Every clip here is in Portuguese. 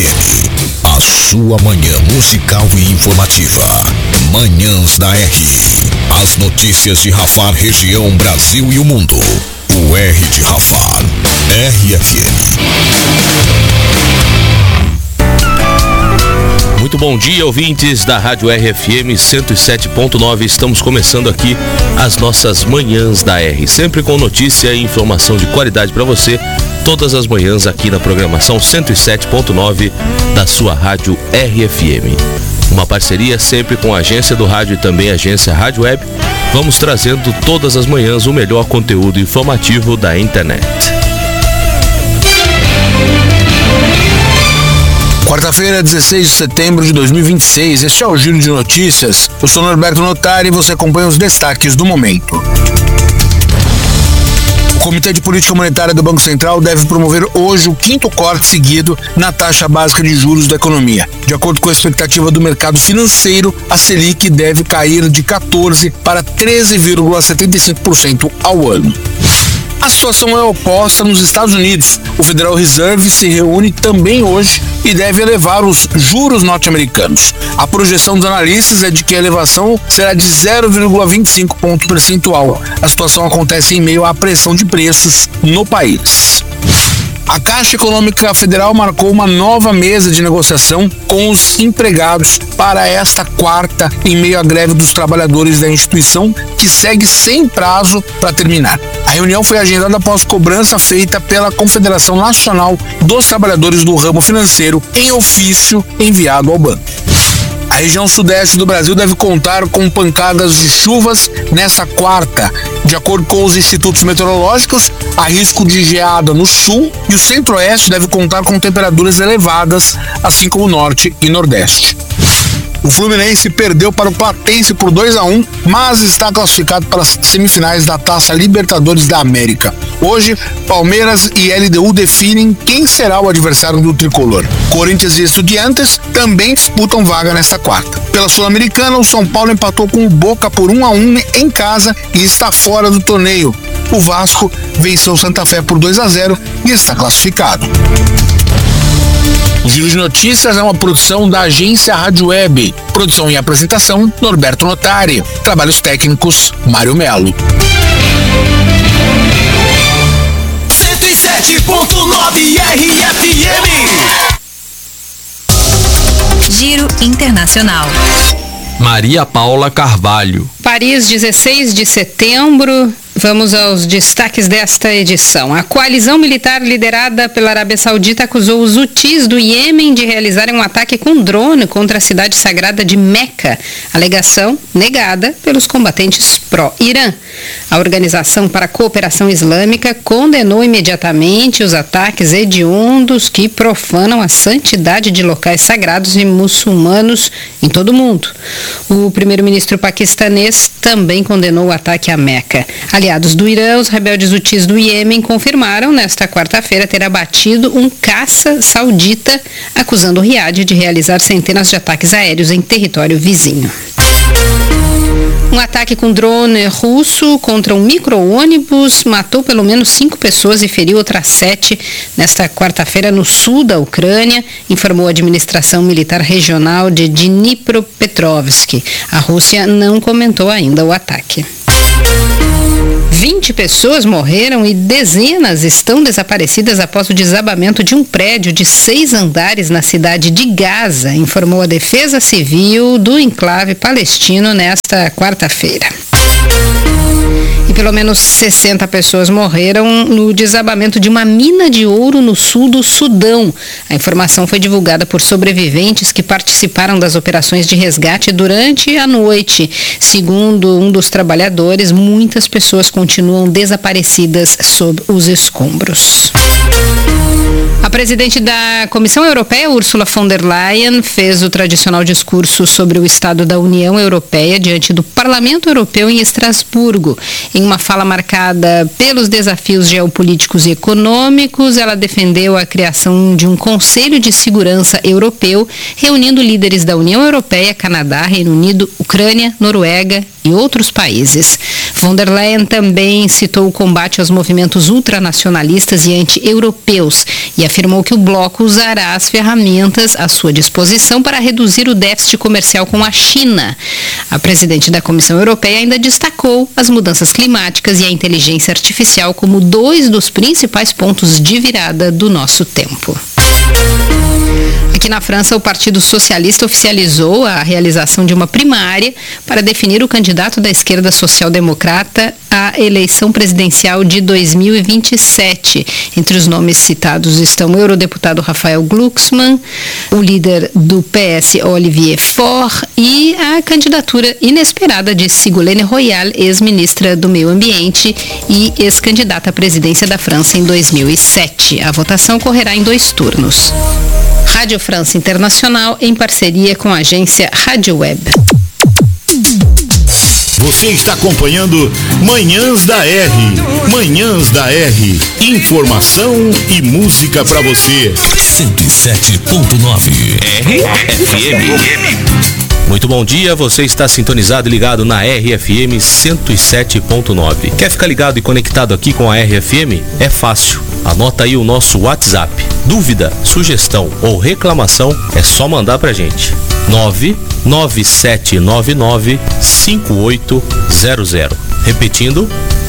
FM, a sua manhã musical e informativa. Manhãs da R. As notícias de Rafar, região, Brasil e o mundo. O R de Rafar. RFM. Muito bom dia, ouvintes da Rádio RFM 107.9. Estamos começando aqui as nossas manhãs da R, sempre com notícia e informação de qualidade para você, todas as manhãs aqui na programação 107.9 da sua Rádio RFM. Uma parceria sempre com a agência do rádio e também a agência Rádio Web. Vamos trazendo todas as manhãs o melhor conteúdo informativo da internet. Quarta-feira, 16 de setembro de 2026, este é o Giro de Notícias. Eu sou Norberto Notari e você acompanha os destaques do momento. O Comitê de Política Monetária do Banco Central deve promover hoje o 5º corte seguido na taxa básica de juros da economia. De acordo com a expectativa do mercado financeiro, a Selic deve cair de 14% para 13,75% ao ano. A situação é oposta nos Estados Unidos. O Federal Reserve se reúne também hoje e deve elevar os juros norte-americanos. A projeção dos analistas é de que a elevação será de 0,25 ponto percentual. A situação acontece em meio à pressão de preços no país. A Caixa Econômica Federal marcou uma nova mesa de negociação com os empregados para esta quarta, em meio à greve dos trabalhadores da instituição, que segue sem prazo para terminar. A reunião foi agendada após cobrança feita pela Confederação Nacional dos Trabalhadores do Ramo Financeiro em ofício enviado ao banco. A região sudeste do Brasil deve contar com pancadas de chuvas nessa quarta. De acordo com os institutos meteorológicos, há risco de geada no sul e o centro-oeste deve contar com temperaturas elevadas, assim como o norte e nordeste. O Fluminense perdeu para o Platense por 2-1, mas está classificado para as semifinais da Taça Libertadores da América. Hoje, Palmeiras e LDU definem quem será o adversário do tricolor. Corinthians e Estudiantes também disputam vaga nesta quarta. Pela Sul-Americana, o São Paulo empatou com o Boca por 1-1 em casa e está fora do torneio. O Vasco venceu o Santa Fé por 2-0 e está classificado. O Giro de Notícias é uma produção da agência Rádio Web. Produção e apresentação, Norberto Notari. Trabalhos técnicos, Mário Melo. 107.9 RFM. Giro Internacional. Maria Paula Carvalho. Paris, 16 de setembro. Vamos aos destaques desta edição. A coalizão militar liderada pela Arábia Saudita acusou os Houthis do Iêmen de realizarem um ataque com drone contra a cidade sagrada de Meca. Alegação negada pelos combatentes pró-Irã. A Organização para a Cooperação Islâmica condenou imediatamente os ataques hediondos que profanam a santidade de locais sagrados e muçulmanos em todo o mundo. O primeiro-ministro paquistanês também condenou o ataque a Meca. Aliados do Irã, os rebeldes Houthis do Iêmen confirmaram nesta quarta-feira ter abatido um caça saudita, acusando o Riad de realizar centenas de ataques aéreos em território vizinho. Um ataque com drone russo contra um micro-ônibus matou pelo menos 5 pessoas e feriu outras 7 nesta quarta-feira no sul da Ucrânia, informou a administração militar regional de Dnipropetrovsk. A Rússia não comentou ainda o ataque. 20 pessoas morreram e dezenas estão desaparecidas após o desabamento de um prédio de 6 andares na cidade de Gaza, informou a Defesa Civil do enclave palestino nesta quarta-feira. E pelo menos 60 pessoas morreram no desabamento de uma mina de ouro no sul do Sudão. A informação foi divulgada por sobreviventes que participaram das operações de resgate durante a noite. Segundo um dos trabalhadores, muitas pessoas continuam desaparecidas sob os escombros. A presidente da Comissão Europeia, Ursula von der Leyen, fez o tradicional discurso sobre o Estado da União Europeia diante do Parlamento Europeu em Estrasburgo. Em uma fala marcada pelos desafios geopolíticos e econômicos, ela defendeu a criação de um Conselho de Segurança Europeu, reunindo líderes da União Europeia, Canadá, Reino Unido, Ucrânia, Noruega e outros países. Von der Leyen também citou o combate aos movimentos ultranacionalistas e anti-europeus e afirmou que o bloco usará as ferramentas à sua disposição para reduzir o déficit comercial com a China. A presidente da Comissão Europeia ainda destacou as mudanças climáticas e a inteligência artificial como dois dos principais pontos de virada do nosso tempo. Aqui na França, o Partido Socialista oficializou a realização de uma primária para definir o candidato da esquerda social-democrata à eleição presidencial de 2027. Entre os nomes citados estão o eurodeputado Raphael Glucksmann, o líder do PS Olivier Faure e a candidatura inesperada de Ségolène Royal, ex-ministra do Meio Ambiente e ex-candidata à presidência da França em 2007. A votação ocorrerá em 2 turnos. Rádio França Internacional em parceria com a agência Rádio Web. Você está acompanhando Manhãs da R. Manhãs da R. Informação e música para você. 107.9 RFM. Muito bom dia, você está sintonizado e ligado na RFM 107.9. Quer ficar ligado e conectado aqui com a RFM? É fácil. Anota aí o nosso WhatsApp. Dúvida, sugestão ou reclamação é só mandar pra gente. 99799-5800. Repetindo,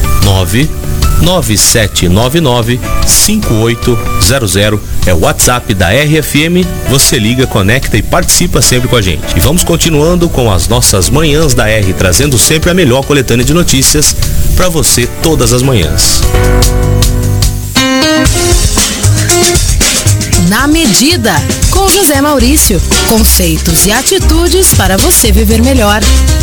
99799-5800 é o WhatsApp da RFM. Você liga, conecta e participa sempre com a gente. E vamos continuando com as nossas Manhãs da R, trazendo sempre a melhor coletânea de notícias para você todas as manhãs. Na Medida, com José Maurício. Conceitos e atitudes para você viver melhor.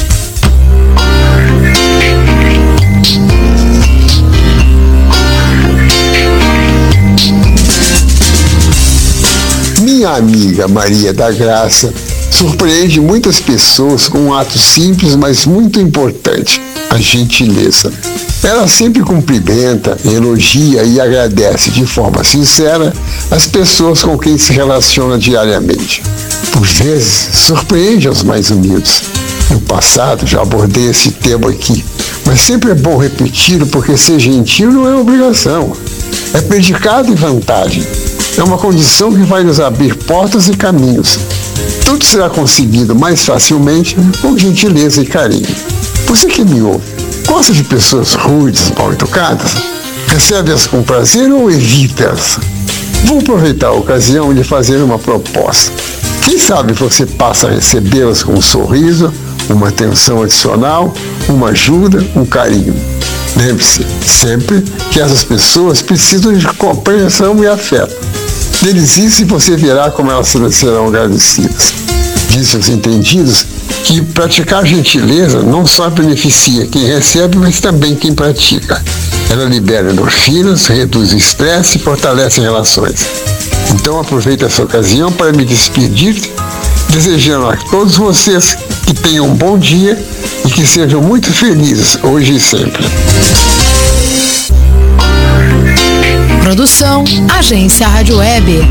Minha amiga Maria da Graça surpreende muitas pessoas com um ato simples, mas muito importante: a gentileza. Ela sempre cumprimenta, elogia e agradece de forma sincera as pessoas com quem se relaciona diariamente. Por vezes, surpreende aos mais humildes. No passado, já abordei esse tema aqui, mas sempre é bom repeti-lo porque ser gentil não é obrigação. É predicado e vantagem. É uma condição que vai nos abrir portas e caminhos. Tudo será conseguido mais facilmente com gentileza e carinho. Você que me ouve, gosta de pessoas rudes, mal educadas? Recebe-as com prazer ou evita-as? Vou aproveitar a ocasião de fazer uma proposta. Quem sabe você passa a recebê-las com um sorriso, uma atenção adicional, uma ajuda, um carinho. Lembre-se sempre que essas pessoas precisam de compreensão e afeto. Deles isso e você verá como elas serão agradecidas. Disse aos entendidos que praticar gentileza não só beneficia quem recebe, mas também quem pratica. Ela libera endorfinas, reduz o estresse e fortalece relações. Então aproveito essa ocasião para me despedir, desejando a todos vocês que tenham um bom dia e que sejam muito felizes hoje e sempre. Produção, Agência Rádio Web.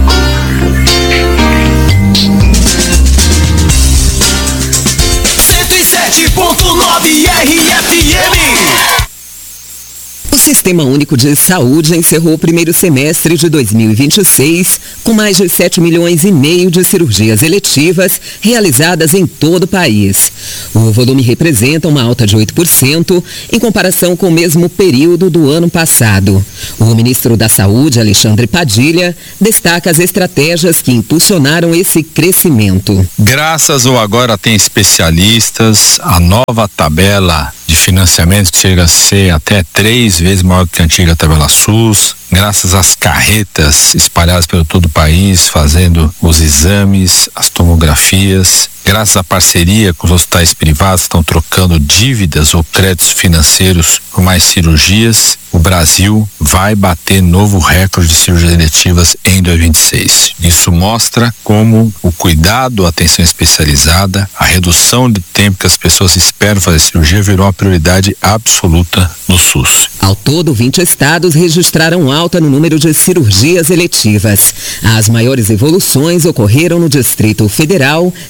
RFM. O Sistema Único de Saúde encerrou o primeiro semestre de 2026 com mais de 7,5 milhões de cirurgias eletivas realizadas em todo o país. O volume representa uma alta de 8% em comparação com o mesmo período do ano passado. O ministro da Saúde, Alexandre Padilha, destaca as estratégias que impulsionaram esse crescimento. Graças ao Agora Tem Especialistas, a nova tabela de financiamento chega a ser até 3 vezes maior que a antiga tabela SUS, graças às carretas espalhadas pelo todo o país, fazendo os exames, as tomografias, graças à parceria com os hospitais privados que estão trocando dívidas ou créditos financeiros por mais cirurgias, o Brasil vai bater novo recorde de cirurgias eletivas em 2026. Isso mostra como o cuidado, a atenção especializada, a redução de tempo que as pessoas esperam fazer cirurgia virou uma prioridade absoluta no SUS. Ao todo, 20 estados registraram alta no número de cirurgias eletivas. As maiores evoluções ocorreram no Distrito Federal, Sergipe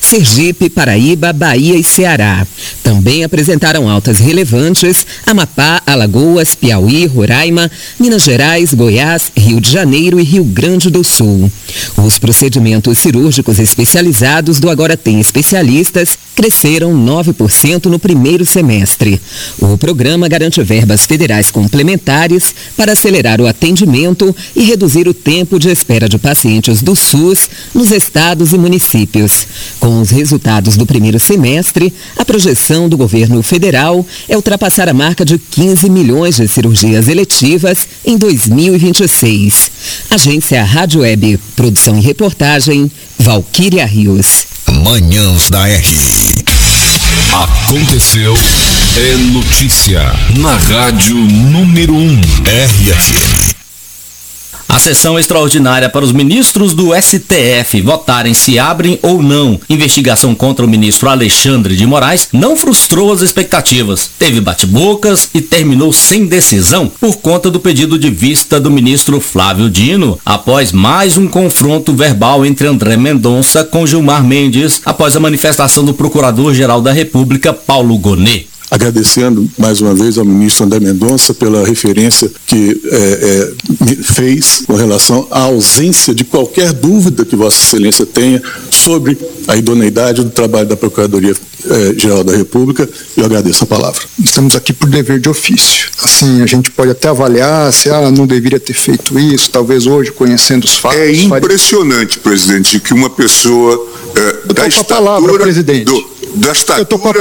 Sergipe, Paraíba, Bahia e Ceará. Também apresentaram altas relevantes Amapá, Alagoas, Piauí, Roraima, Minas Gerais, Goiás, Rio de Janeiro e Rio Grande do Sul. Os procedimentos cirúrgicos especializados do Agora Tem Especialistas cresceram 9% no primeiro semestre. O programa garante verbas federais complementares para acelerar o atendimento e reduzir o tempo de espera de pacientes do SUS nos estados e municípios. Com os resultados do primeiro semestre, a projeção do governo federal é ultrapassar a marca de 15 milhões de cirurgias eletivas em 2026. Agência Rádio Web, produção e reportagem, Valquíria Rios. Manhãs da R. Aconteceu, é notícia na rádio número 1 RFM. A sessão extraordinária para os ministros do STF votarem se abrem ou não investigação contra o ministro Alexandre de Moraes não frustrou as expectativas. Teve bate-bocas e terminou sem decisão por conta do pedido de vista do ministro Flávio Dino, após mais um confronto verbal entre André Mendonça com Gilmar Mendes, após a manifestação do Procurador-Geral da República, Paulo Gonet. Agradecendo mais uma vez ao ministro André Mendonça pela referência que me fez com relação à ausência de qualquer dúvida que Vossa Excelência tenha sobre a idoneidade do trabalho da Procuradoria-Geral da República. Eu agradeço a palavra. Estamos aqui por dever de ofício. Assim, a gente pode até avaliar se não deveria ter feito isso, talvez hoje, conhecendo os fatos. É impressionante, presidente, que uma pessoa da estatura da estatura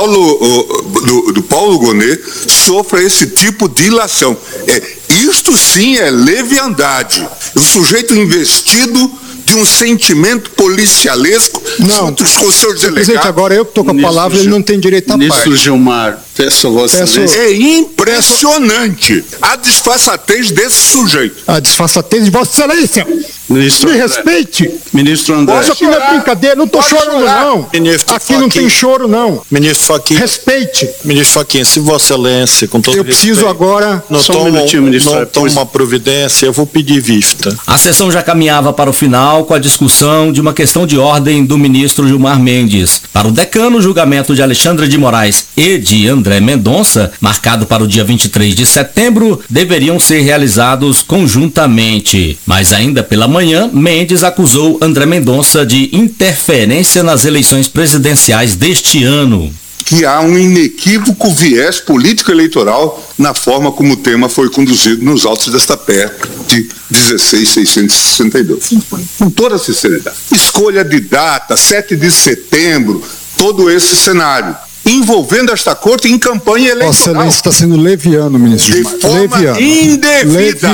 do Paulo Gonet sofra esse tipo de ilação. Isto sim é leviandade. O sujeito investido de um sentimento policialesco junto com seus delegados. Presidente, agora eu que estou com a palavra, ele não tem direito a paz. Ministro Gilmar, peço a Vossa Excelência. É impressionante a disfarçatez desse sujeito. A disfarçatez de Vossa Excelência. Ministro Me respeite. Ministro André. Hoje aqui não é brincadeira, não estou chorando não. Ministro aqui não tem choro não. Ministro Fachin. Respeite. Ministro Fachin, se Vossa Excelência, com todo eu respeito, preciso agora. Não toma uma providência, eu vou pedir vista. A sessão já caminhava para o final com a discussão de uma questão de ordem do ministro Gilmar Mendes. Para o decano, o julgamento de Alexandre de Moraes e de André Mendonça, marcado para o dia 23 de setembro, deveriam ser realizados conjuntamente. Mas ainda pela manhã, Mendes acusou André Mendonça de interferência nas eleições presidenciais deste ano. Que há um inequívoco viés político-eleitoral na forma como o tema foi conduzido nos autos desta PEC de 16.662. Com toda a sinceridade. Escolha de data, 7 de setembro, todo esse cenário, envolvendo esta corte em campanha eleitoral. Vossa Excelência está sendo leviano, ministro Gilmar. De forma indevida.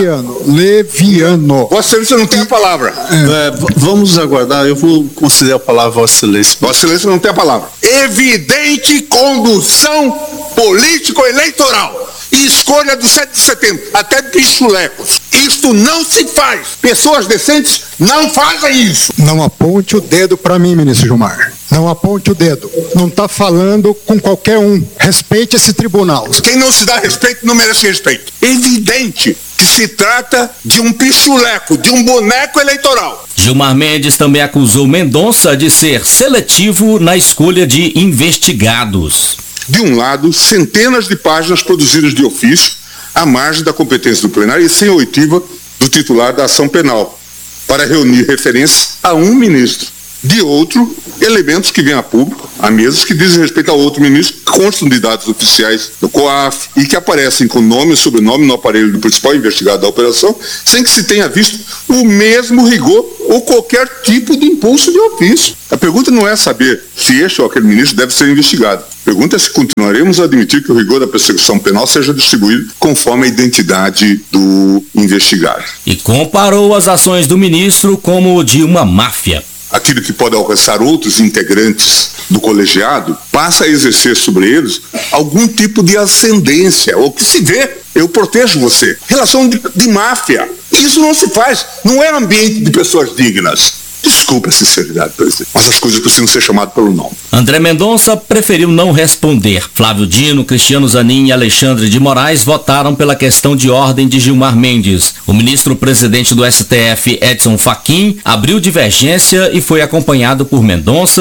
Leviano. Vossa Excelência não tem a palavra. Vamos aguardar, eu vou conceder a palavra a Vossa Excelência. Vossa Excelência não tem a palavra. Evidente condução político-eleitoral. E escolha do 7 de setembro, até de pichulecos. Isto não se faz. Pessoas decentes não fazem isso. Não aponte o dedo para mim, ministro Gilmar. Não aponte o dedo. Não está falando com qualquer um. Respeite esse tribunal. Quem não se dá respeito não merece respeito. Evidente que se trata de um pichuleco, de um boneco eleitoral. Gilmar Mendes também acusou Mendonça de ser seletivo na escolha de investigados. De um lado, centenas de páginas produzidas de ofício, à margem da competência do plenário e sem oitiva do titular da ação penal, para reunir referências a um ministro. De outro, elementos que vêm a público, a mesas que dizem respeito a outro ministro, que constam de dados oficiais do COAF e que aparecem com nome e sobrenome no aparelho do principal investigado da operação, sem que se tenha visto o mesmo rigor ou qualquer tipo de impulso de ofício. A pergunta não é saber se este ou aquele ministro deve ser investigado. A pergunta é se continuaremos a admitir que o rigor da persecução penal seja distribuído conforme a identidade do investigado. E comparou as ações do ministro como de uma máfia. Aquilo que pode alcançar outros integrantes do colegiado, passa a exercer sobre eles algum tipo de ascendência, ou que se vê, eu protejo você. Relação de máfia. Isso não se faz, não é ambiente de pessoas dignas. Desculpe a sinceridade, presidente, mas as coisas precisam ser chamadas pelo nome. André Mendonça preferiu não responder. Flávio Dino, Cristiano Zanin e Alexandre de Moraes votaram pela questão de ordem de Gilmar Mendes. O ministro-presidente do STF, Edson Fachin, abriu divergência e foi acompanhado por Mendonça,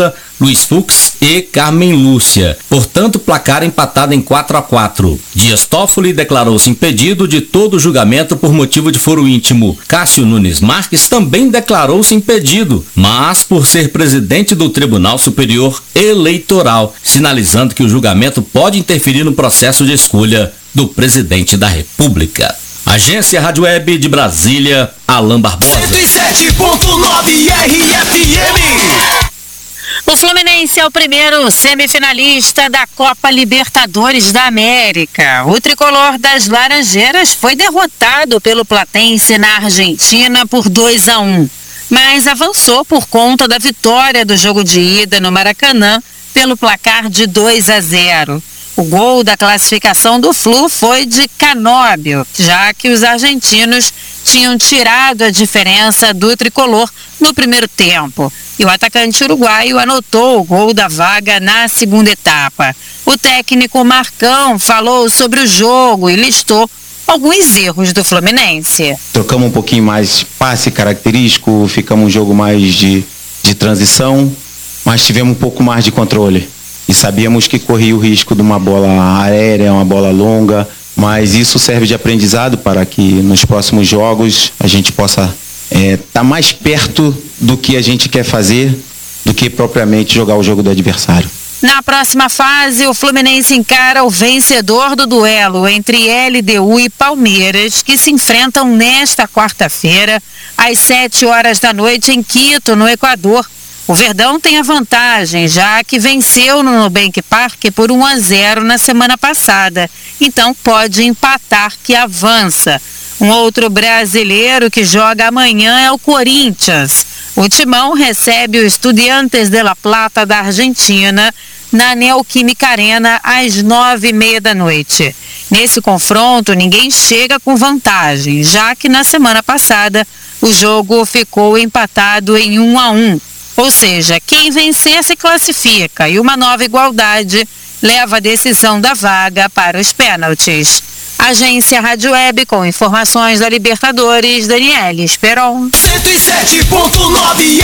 Luiz Fux e Carmen Lúcia. Portanto, placar empatado em 4-4. Dias Toffoli declarou-se impedido de todo julgamento por motivo de foro íntimo. Cássio Nunes Marques também declarou-se impedido, mas por ser presidente do Tribunal Superior Eleitoral, sinalizando que o julgamento pode interferir no processo de escolha do presidente da República. Agência Rádio Web de Brasília, Alain Barbosa. 107.9 RFM. O Fluminense é o primeiro semifinalista da Copa Libertadores da América. O tricolor das Laranjeiras foi derrotado pelo Platense na Argentina por 2-1, mas avançou por conta da vitória do jogo de ida no Maracanã pelo placar de 2-0. O gol da classificação do Flu foi de Canóbio, já que os argentinos tinham tirado a diferença do tricolor no primeiro tempo. E o atacante uruguaio anotou o gol da vaga na segunda etapa. O técnico Marcão falou sobre o jogo e listou alguns erros do Fluminense. Trocamos um pouquinho mais passe característico, ficamos um jogo mais de transição, mas tivemos um pouco mais de controle. E sabíamos que corria o risco de uma bola aérea, uma bola longa, mas isso serve de aprendizado para que nos próximos jogos a gente possa estar mais perto do que a gente quer fazer do que propriamente jogar o jogo do adversário. Na próxima fase, o Fluminense encara o vencedor do duelo entre LDU e Palmeiras, que se enfrentam nesta quarta-feira, às 7 da noite em Quito, no Equador. O Verdão tem a vantagem, já que venceu no Nubank Park por 1-0 na semana passada. Então pode empatar que avança. Um outro brasileiro que joga amanhã é o Corinthians. O Timão recebe o Estudiantes de La Plata da Argentina na Neoquímica Arena às 9:30 da noite. Nesse confronto, ninguém chega com vantagem, já que na semana passada o jogo ficou empatado em 1-1. Ou seja, quem vencer se classifica e uma nova igualdade leva a decisão da vaga para os pênaltis. Agência Rádio Web com informações da Libertadores, Daniele Esperon. 107.9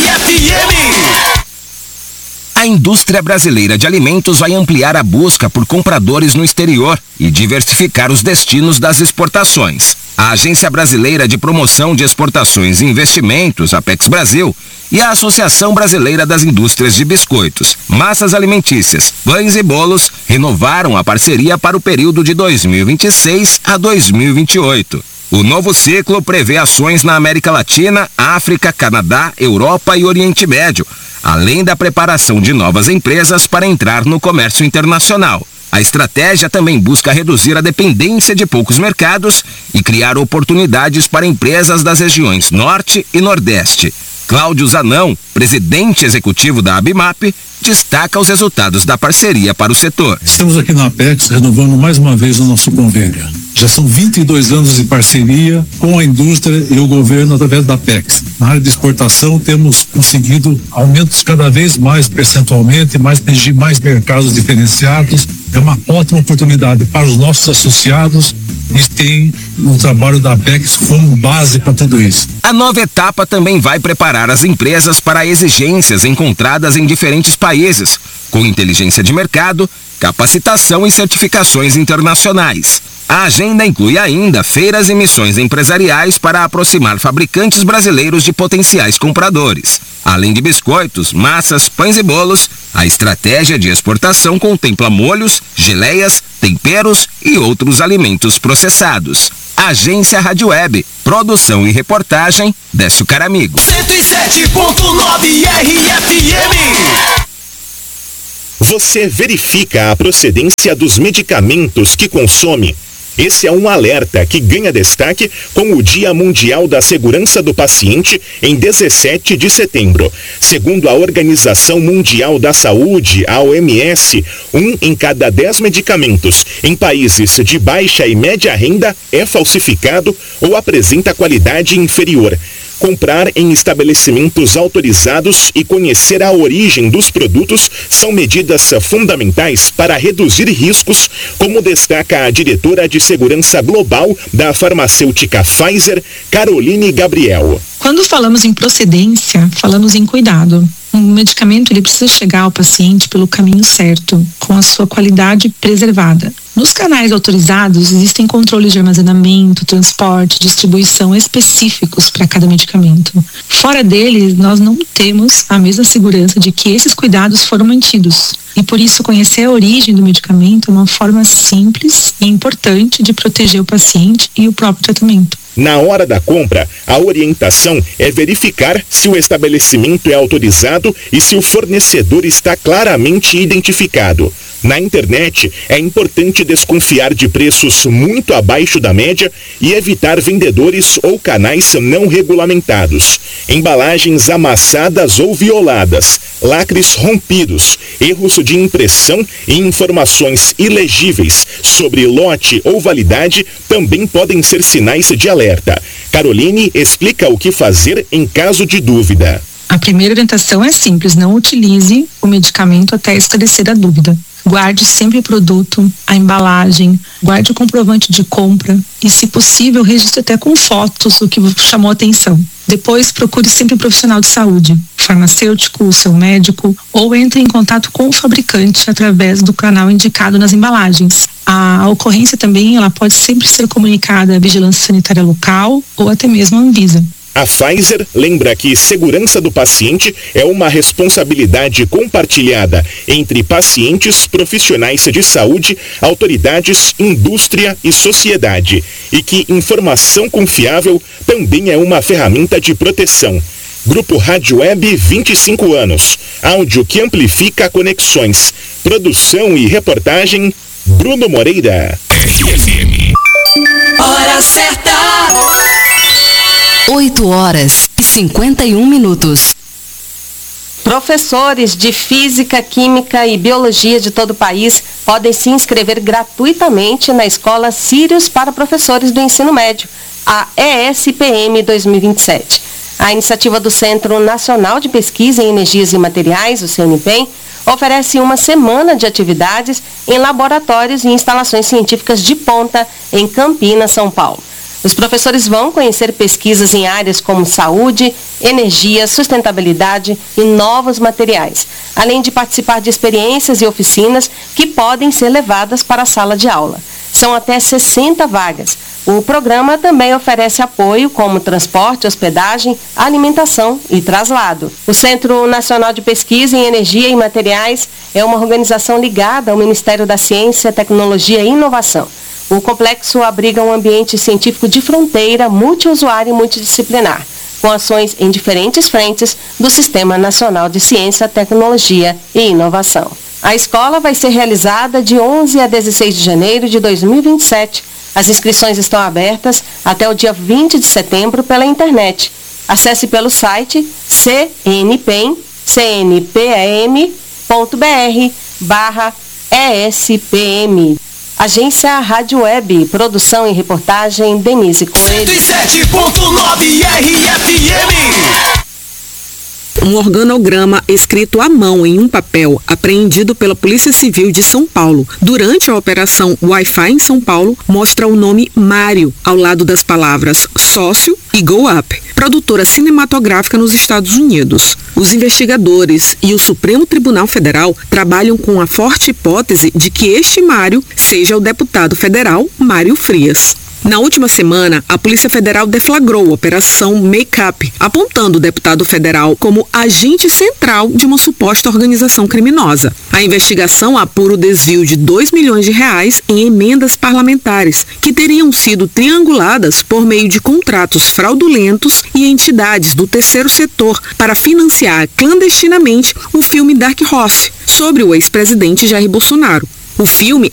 RFM. A indústria brasileira de alimentos vai ampliar a busca por compradores no exterior e diversificar os destinos das exportações. A Agência Brasileira de Promoção de Exportações e Investimentos, Apex Brasil, e a Associação Brasileira das Indústrias de Biscoitos, Massas Alimentícias, Pães e Bolos renovaram a parceria para o período de 2026 a 2028. O novo ciclo prevê ações na América Latina, África, Canadá, Europa e Oriente Médio, além da preparação de novas empresas para entrar no comércio internacional. A estratégia também busca reduzir a dependência de poucos mercados e criar oportunidades para empresas das regiões Norte e Nordeste. Cláudio Zanão, presidente executivo da Abimap, destaca os resultados da parceria para o setor. Estamos aqui na Apex renovando mais uma vez o nosso convênio. Já são 22 anos de parceria com a indústria e o governo através da Apex. Na área de exportação temos conseguido aumentos cada vez mais percentualmente, atingir mais mercados diferenciados. É uma ótima oportunidade para os nossos associados e tem o trabalho da Apex como base para tudo isso. A nova etapa também vai preparar as empresas para exigências encontradas em diferentes países, com inteligência de mercado, capacitação e certificações internacionais. A agenda inclui ainda feiras e missões empresariais para aproximar fabricantes brasileiros de potenciais compradores. Além de biscoitos, massas, pães e bolos, a estratégia de exportação contempla molhos, geleias, temperos e outros alimentos processados. Agência Rádio Web, produção e reportagem, Décio Caramigo. 107.9 RFM. Você verifica a procedência dos medicamentos que consome. Esse é um alerta que ganha destaque com o Dia Mundial da Segurança do Paciente em 17 de setembro. Segundo a Organização Mundial da Saúde, a OMS, 1 em cada 10 medicamentos em países de baixa e média renda é falsificado ou apresenta qualidade inferior. Comprar em estabelecimentos autorizados e conhecer a origem dos produtos são medidas fundamentais para reduzir riscos, como destaca a diretora de Segurança Global da farmacêutica Pfizer, Caroline Gabriel. Quando falamos em procedência, falamos em cuidado. Um medicamento ele precisa chegar ao paciente pelo caminho certo, com a sua qualidade preservada. Nos canais autorizados existem controles de armazenamento, transporte, distribuição específicos para cada medicamento. Fora deles, nós não temos a mesma segurança de que esses cuidados foram mantidos. E por isso conhecer a origem do medicamento é uma forma simples e importante de proteger o paciente e o próprio tratamento. Na hora da compra, a orientação é verificar se o estabelecimento é autorizado e se o fornecedor está claramente identificado. Na internet, é importante desconfiar de preços muito abaixo da média e evitar vendedores ou canais não regulamentados. Embalagens amassadas ou violadas, lacres rompidos, erros de impressão e informações ilegíveis sobre lote ou validade também podem ser sinais de alerta. Caroline explica o que fazer em caso de dúvida. A primeira orientação é simples: não utilize o medicamento até esclarecer a dúvida. Guarde sempre o produto, a embalagem, guarde o comprovante de compra e, se possível, registre até com fotos o que chamou a atenção. Depois, procure sempre um profissional de saúde, farmacêutico, o seu médico, ou entre em contato com o fabricante através do canal indicado nas embalagens. A ocorrência também ela pode sempre ser comunicada à Vigilância Sanitária Local ou até mesmo à Anvisa. A Pfizer lembra que segurança do paciente é uma responsabilidade compartilhada entre pacientes, profissionais de saúde, autoridades, indústria e sociedade, e que informação confiável também é uma ferramenta de proteção. Grupo Rádio Web 25 anos, áudio que amplifica conexões. Produção e reportagem, Bruno Moreira. Hora certa! 8h51. Professores de Física, Química e Biologia de todo o país podem se inscrever gratuitamente na Escola Sirius para Professores do Ensino Médio, a ESPM 2027. A iniciativa do Centro Nacional de Pesquisa em Energias e Materiais, o CNPEM, oferece uma semana de atividades em laboratórios e instalações científicas de ponta em Campinas, São Paulo. Os professores vão conhecer pesquisas em áreas como saúde, energia, sustentabilidade e novos materiais, além de participar de experiências e oficinas que podem ser levadas para a sala de aula. São até 60 vagas. O programa também oferece apoio como transporte, hospedagem, alimentação e traslado. O Centro Nacional de Pesquisa em Energia e Materiais é uma organização ligada ao Ministério da Ciência, Tecnologia e Inovação. O complexo abriga um ambiente científico de fronteira, multiusuário e multidisciplinar, com ações em diferentes frentes do Sistema Nacional de Ciência, Tecnologia e Inovação. A escola vai ser realizada de 11 a 16 de janeiro de 2027. As inscrições estão abertas até o dia 20 de setembro pela internet. Acesse pelo site cnpem.br/ESPM. Agência Rádio Web, produção e reportagem Denise Coelho. 107.9 RFM. Um organograma escrito à mão em um papel apreendido pela Polícia Civil de São Paulo durante a operação Wi-Fi em São Paulo mostra o nome Mário ao lado das palavras sócio e Go Up, produtora cinematográfica nos Estados Unidos. Os investigadores e o Supremo Tribunal Federal trabalham com a forte hipótese de que este Mário seja o deputado federal Mário Frias. Na última semana, a Polícia Federal deflagrou a Operação Make-up, apontando o deputado federal como agente central de uma suposta organização criminosa. A investigação apura o desvio de R$2 milhões em emendas parlamentares, que teriam sido trianguladas por meio de contratos fraudulentos e entidades do terceiro setor para financiar clandestinamente o filme Dark Horse, sobre o ex-presidente Jair Bolsonaro. O filme